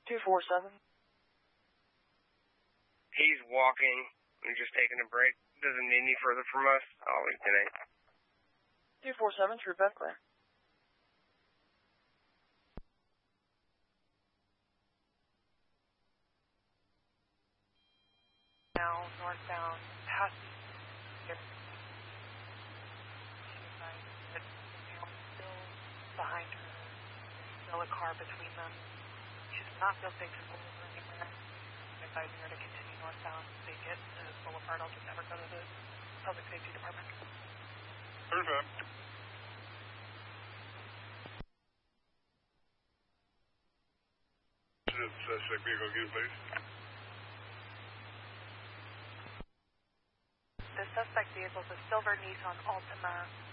247. He's walking. We're just taking a break. Doesn't need any further from us. I'll leave today. 247, True Beth clear. Now northbound past still behind her. There's still a car between them. She does not feel safe to pull over anywhere. I'm advising her to continue northbound. They get to Boulevard. I'll just have her go to the Public Safety Department. Perfect. Suspect vehicle again, please. The suspect vehicle is a silver Nissan Altima